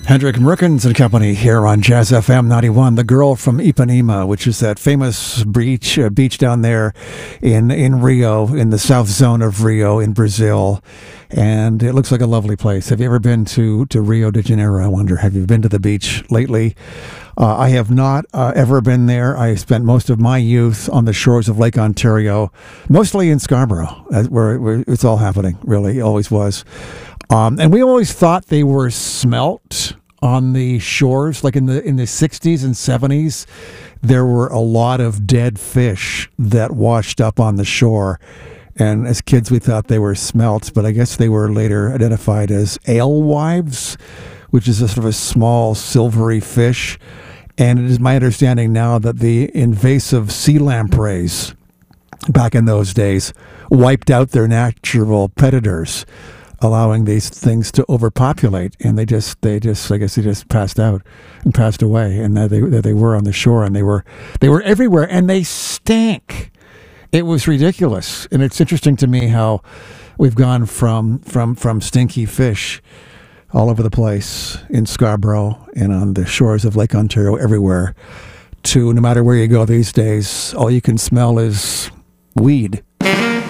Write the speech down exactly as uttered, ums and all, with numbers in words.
Hendrik Merkens and Company here on Jazz F M ninety-one. The Girl from Ipanema, which is that famous beach uh, beach down there in, in Rio, in the south zone of Rio in Brazil. And it looks like a lovely place. Have you ever been to, to Rio de Janeiro? I wonder, have you been to the beach lately? Uh, I have not uh, ever been there. I spent most of my youth on the shores of Lake Ontario, mostly in Scarborough, uh, where, where it's all happening, really. It always was. Um, and we always thought they were smelt on the shores, like in the in the sixties and seventies. There were a lot of dead fish that washed up on the shore. And as kids, we thought they were smelt, but I guess they were later identified as alewives, which is a sort of a small silvery fish. And it is my understanding now that the invasive sea lampreys back in those days wiped out their natural predators, allowing these things to overpopulate, and they just, they just, I guess they just passed out and passed away, and there they, there they were on the shore, and they were, they were everywhere, and they stank. It was ridiculous, and it's interesting to me how we've gone from, from, from stinky fish all over the place in Scarborough and on the shores of Lake Ontario, everywhere, to no matter where you go these days, all you can smell is weed.